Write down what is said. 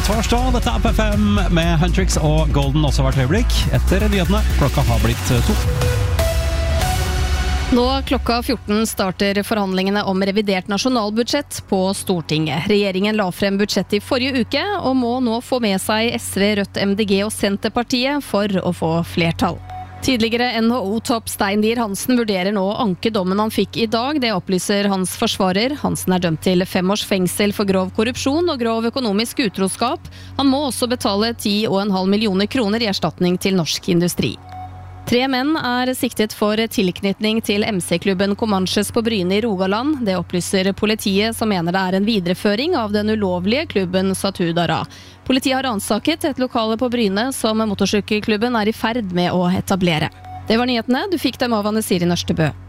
torsdag. Dette P5 med Huntrix og Golden også hvert øyeblikk. Etter nyhetene, klokka har blitt 2. Nå klokka 14 starter forhandlingene om revidert nasjonalbudsjett på Stortinget. Regjeringen la frem budsjettet i forrige uke, og må nå få med seg SV, Rødt, MDG og Senterpartiet for å få flertall. Tidligere NHO-topp Stein Lier Hansen vurderer nå å anke dommen han fikk i dag. Det opplyser hans forsvarer. Hansen er dømt til 5 års fengsel for grov korrupsjon og grov økonomisk utroskap. Han må også betale 10,5 millioner kroner i erstatning til norsk industri. 3 menn er siktet for tilknytning til MC-klubben Comanches på Bryne i Rogaland. Det opplyser politiet, som mener det er en videreføring av den ulovlige klubben Satudara. Politiet har ransaket et lokale på Bryne som motorsykkelklubben er i ferd med å etablere. Det var nyhetene. Du fikk dem av Anne Siri Nørstebø.